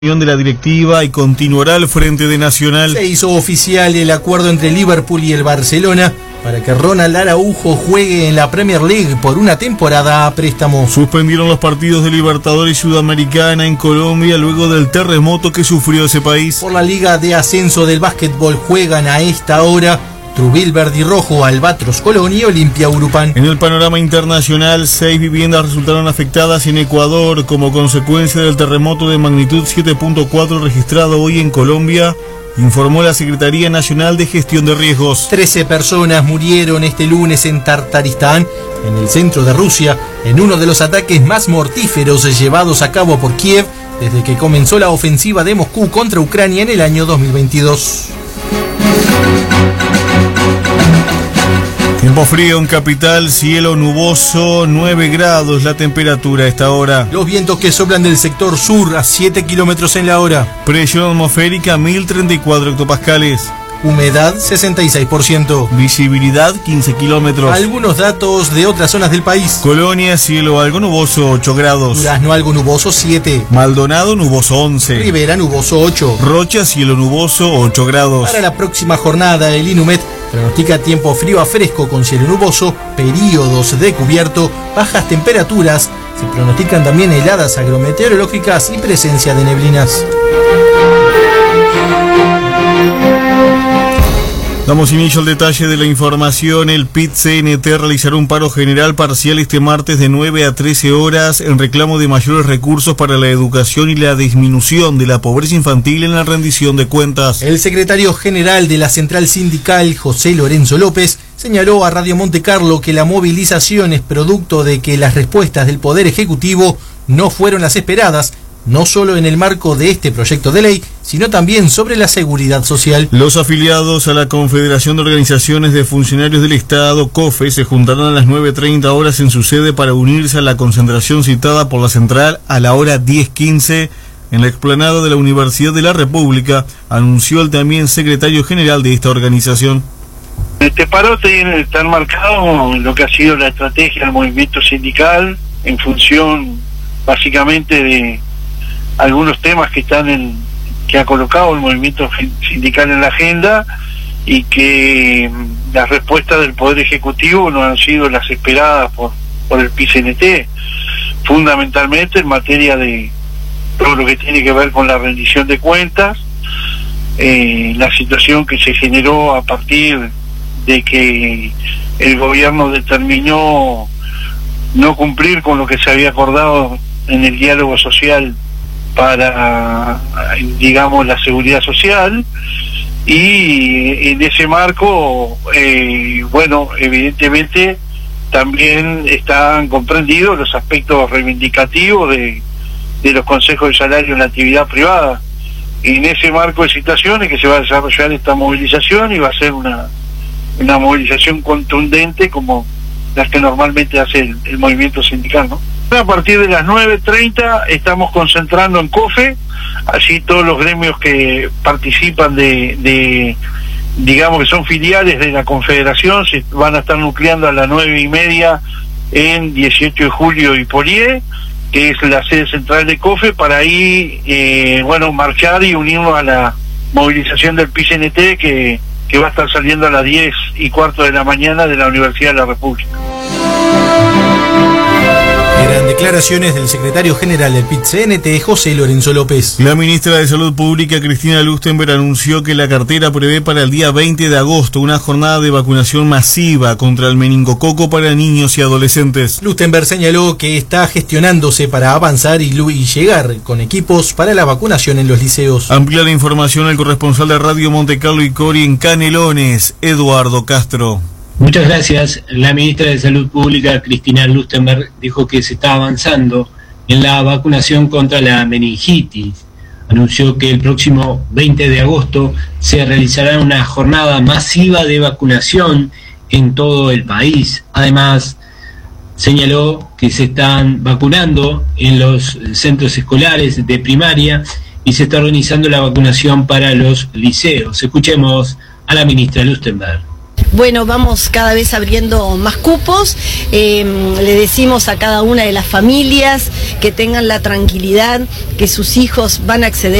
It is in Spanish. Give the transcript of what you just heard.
De la directiva y continuará al frente de Nacional. Se hizo oficial el acuerdo entre Liverpool y el Barcelona para que Ronald Araujo juegue en la Premier League por una temporada a préstamo. Suspendieron los partidos de Libertadores Sudamericana en Colombia luego del terremoto que sufrió ese país. Por la Liga de Ascenso del Básquetbol juegan a esta hora Trubil Verdirrojo, Albatros Colón y Olimpia Urupán. En el panorama internacional, 6 viviendas resultaron afectadas en Ecuador como consecuencia del terremoto de magnitud 7.4 registrado hoy en Colombia, informó la Secretaría Nacional de Gestión de Riesgos. 13 personas murieron este lunes en Tartaristán, en el centro de Rusia, en uno de los ataques más mortíferos llevados a cabo por Kiev desde que comenzó la ofensiva de Moscú contra Ucrania en el año 2022. Tiempo frío en capital, cielo nuboso, 9 grados la temperatura a esta hora. Los vientos que soplan del sector sur a 7 kilómetros en la hora. Presión atmosférica 1034 hectopascales. Humedad 66%. Visibilidad 15 kilómetros. Algunos datos de otras zonas del país. Colonia, cielo algo nuboso, 8 grados. Durazno, algo nuboso, 7. Maldonado, nuboso, 11. Rivera, nuboso, 8. Rocha, cielo nuboso, 8 grados. Para la próxima jornada, el INUMET pronostica tiempo frío a fresco con cielo nuboso, periodos de cubierto, bajas temperaturas. Se pronostican también heladas agrometeorológicas y presencia de neblinas. Damos inicio al detalle de la información. El PIT-CNT realizará un paro general parcial este martes de 9 a 13 horas en reclamo de mayores recursos para la educación y la disminución de la pobreza infantil en la rendición de cuentas. El secretario general de la Central Sindical, José Lorenzo López, señaló a Radio Monte Carlo que la movilización es producto de que las respuestas del Poder Ejecutivo no fueron las esperadas, no solo en el marco de este proyecto de ley, sino también sobre la seguridad social. Los afiliados a la Confederación de Organizaciones de Funcionarios del Estado, COFE, se juntarán a las 9:30 horas en su sede para unirse a la concentración citada por la central a la hora 10:15 en la explanada de la Universidad de la República, anunció el también secretario general de esta organización. Este paro está enmarcado en lo que ha sido la estrategia del movimiento sindical en función básicamente de algunos temas que ha colocado el movimiento sindical en la agenda y que las respuestas del Poder Ejecutivo no han sido las esperadas por el PIT-CNT, fundamentalmente en materia de todo lo que tiene que ver con la rendición de cuentas, la situación que se generó a partir de que el gobierno determinó no cumplir con lo que se había acordado en el diálogo social para, digamos, la seguridad social, y en ese marco, bueno, evidentemente también están comprendidos los aspectos reivindicativos de los consejos de salario en la actividad privada. Y en ese marco de situaciones que se va a desarrollar esta movilización, y va a ser una movilización contundente como las que normalmente hace el movimiento sindical, ¿no? A partir de las 9:30 estamos concentrando en COFE, así todos los gremios que participan digamos que son filiales de la Confederación, se van a estar nucleando a las 9:30 en 18 de julio y Polié, que es la sede central de COFE, para ahí, bueno, marchar y unirnos a la movilización del PIT-CNT que va a estar saliendo a las 10:15 de la mañana de la Universidad de la República. Eran declaraciones del secretario general del PIT-CNT, José Lorenzo López. La ministra de Salud Pública, Cristina Lustenberg, anunció que la cartera prevé para el día 20 de agosto una jornada de vacunación masiva contra el meningococo para niños y adolescentes. Lustenberg señaló que está gestionándose para avanzar y llegar con equipos para la vacunación en los liceos. Amplía la información el corresponsal de Radio Monte Carlo y Cori en Canelones, Eduardo Castro. Muchas gracias. La ministra de Salud Pública, Cristina Lustenberg, dijo que se está avanzando en la vacunación contra la meningitis. Anunció que el próximo 20 de agosto se realizará una jornada masiva de vacunación en todo el país. Además, señaló que se están vacunando en los centros escolares de primaria y se está organizando la vacunación para los liceos. Escuchemos a la ministra Lustenberg. bueno, vamos cada vez abriendo más cupos. Le decimos a cada una de las familias que tengan la tranquilidad que sus hijos van a acceder